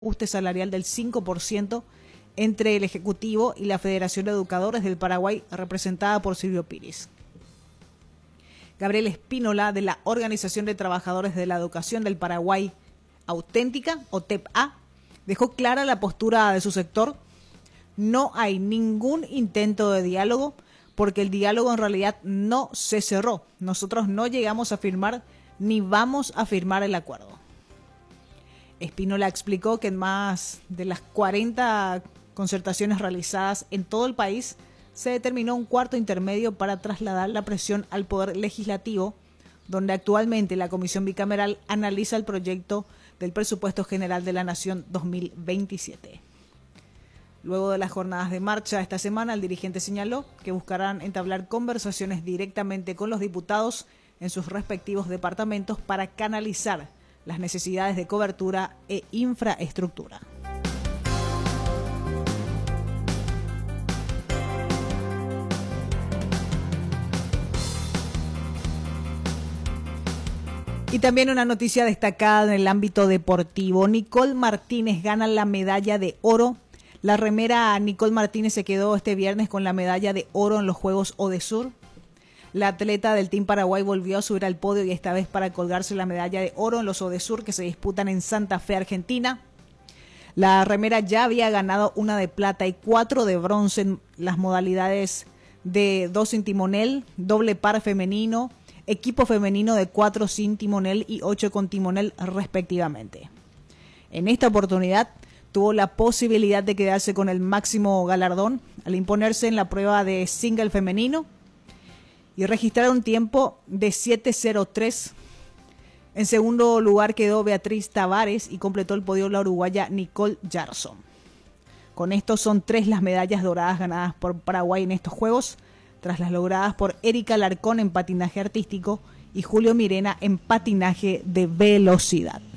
ajuste salarial del 5% entre el Ejecutivo y la Federación de Educadores del Paraguay, representada por Silvio Piris. Gabriel Espínola, de la Organización de Trabajadores de la Educación del Paraguay Auténtica, o TEPA, dejó clara la postura de su sector. No hay ningún intento de diálogo, porque el diálogo en realidad no se cerró. Nosotros no llegamos a firmar ni vamos a firmar el acuerdo. Espínola explicó que en más de las 40 concertaciones realizadas en todo el país, se determinó un cuarto intermedio para trasladar la presión al Poder Legislativo, donde actualmente la Comisión Bicameral analiza el proyecto del Presupuesto General de la Nación 2027. Luego de las jornadas de marcha esta semana, el dirigente señaló que buscarán entablar conversaciones directamente con los diputados en sus respectivos departamentos para canalizar las necesidades de cobertura e infraestructura. Y también una noticia destacada en el ámbito deportivo. Nicole Martínez gana la medalla de oro. La remera Nicole Martínez se quedó este viernes con la medalla de oro en los Juegos Odesur. La atleta del Team Paraguay volvió a subir al podio y esta vez para colgarse la medalla de oro en los Odesur que se disputan en Santa Fe, Argentina. La remera ya había ganado una de plata y 4 de bronce en las modalidades de 2 sin timonel, doble par femenino, equipo femenino de 4 sin timonel y 8 con timonel respectivamente. En esta oportunidad tuvo la posibilidad de quedarse con el máximo galardón al imponerse en la prueba de single femenino y registrar un tiempo de 7:03. En segundo lugar quedó Beatriz Tavares y completó el podio la uruguaya Nicole Jarson. Con esto son 3 las medallas doradas ganadas por Paraguay en estos Juegos, tras las logradas por Erika Larcón en patinaje artístico y Julio Mirena en patinaje de velocidad.